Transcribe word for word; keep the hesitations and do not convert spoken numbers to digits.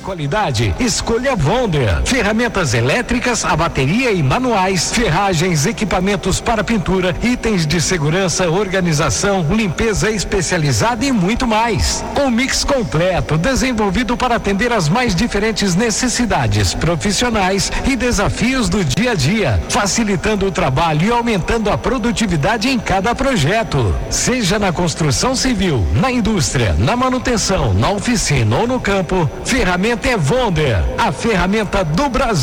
qualidade, escolha Wonder. Ferramentas elétricas, a bateria e manuais, ferragens, equipamentos para pintura, itens de segurança, organização, limpeza especializada e muito mais. Um mix completo, desenvolvido para atender as mais diferentes necessidades profissionais e desafios do dia a dia, facilitando o trabalho e aumentando a produtividade em cada projeto. Seja na construção civil, na indústria, na manutenção, na oficina ou no campo, ferramenta é Wonder, a ferramenta do Brasil.